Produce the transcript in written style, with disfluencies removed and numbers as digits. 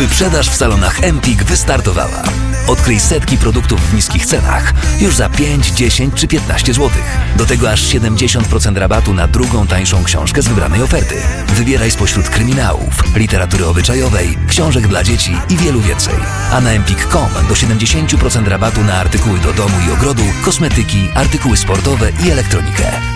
Wyprzedaż w salonach Empik wystartowała. Odkryj setki produktów w niskich cenach już za 5, 10 czy 15 zł. Do tego aż 70% rabatu na drugą tańszą książkę z wybranej oferty. Wybieraj spośród kryminałów, literatury obyczajowej, książek dla dzieci i wielu więcej. A na empik.com do 70% rabatu na artykuły do domu i ogrodu, kosmetyki, artykuły sportowe i elektronikę.